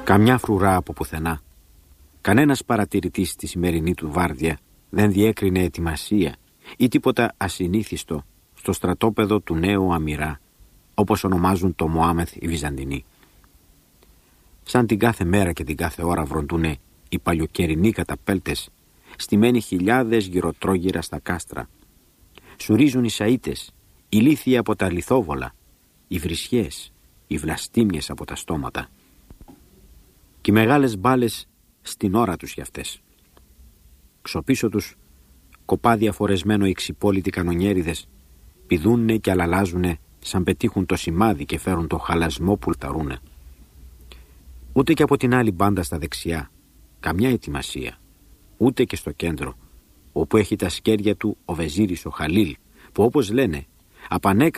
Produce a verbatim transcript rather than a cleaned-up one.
Καμιά φρουρά από πουθενά. Κανένας παρατηρητής στη σημερινή του βάρδια δεν διέκρινε ετοιμασία ή τίποτα ασυνήθιστο στο στρατόπεδο του νέου Αμυρά, όπως ονομάζουν το Μωάμεθ οι Βυζαντινοί. Σαν την κάθε μέρα και την κάθε ώρα βροντούνε οι παλιοκαιρινοί καταπέλτες, στημένοι χιλιάδες γυροτρόγυρα στα κάστρα. Σουρίζουν οι σαΐτες, οι λίθιοι από τα λιθόβολα, οι βρισιές, οι βλαστήμιες από τα στόματα. Και οι μεγάλες μπάλες στην ώρα τους κι αυτές. Ξοπίσω τους κοπάδια φορεσμένο οι ξυπόλοιτοι κανονιέριδες πηδούνε και αλαλάζουνε σαν πετύχουν το σημάδι και φέρουν το χαλασμό που λταρούνε. Ούτε και από την άλλη μπάντα στα δεξιά καμιά ετοιμασία, ούτε και στο κέντρο, όπου έχει τα σκέρια του ο Βεζίρης ο Χαλίλ, που όπως λένε απανέκα